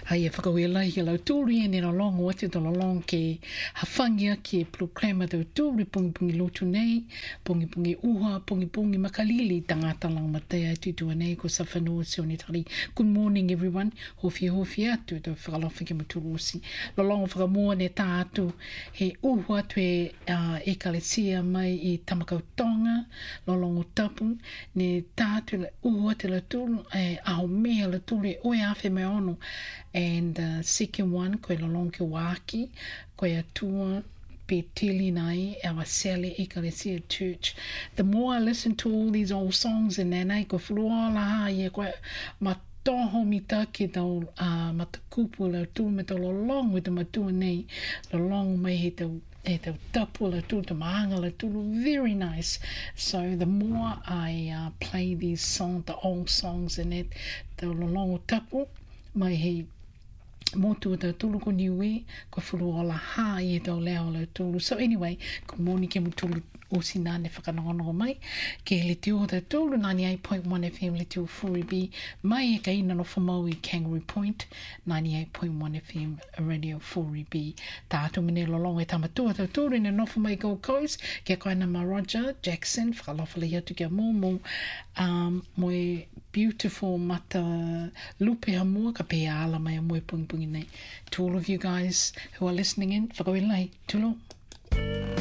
Hai e whakawela i lau tūri e nera longo atu tolo long ke hawhangia ke proclama tau tūri pungi lotu nei, pungi uha, pungi makalili tangata lang matea tutua nei ko sa whanua se oni tari. Good morning everyone, hofi atu tau whakalofa ke maturosi. Lolongo whakamoa ne tā atu he uha atu e kalesia mai i Tamakau Tonga, lolongo tapu, ne tā atu uha te la tūru e aho mea la tūru e oe awhi mai ono. And second one, koe lolong ke waki, koe atua pe tili nai, our Sally Ecclesia Church. The more I listen to all these old songs and then I go flua la ha, ye koe matoho mi take tau matakupu la tu me tau lolong with the matua nei, lolong mai he tau tapu la tu, te mahanga la tu, very nice. So the more I play these songs, the old songs and it, tau lolong tapu, mai he motu tau tulu ko niue, ko furu o la ha i tau leo la tulu. So anyway, ko moni ke mutulu o si nane whakanongono mai, ke le teo tau tulu, 98.1 FM le teo Furibi, mai e ka ina no whamau i Kangaroo Point, 98.1 FM Radio Furibi. Tātou mene lolong e tamatua tau tulu, ina no whamai Gold Coast, ke koina ma Roger Jackson, whakalofa le atu kia mō, moe beautiful mata lupe hamua ka pe ala mai moe pungi nei. To all of you guys who are listening in, whakawelai, tulo.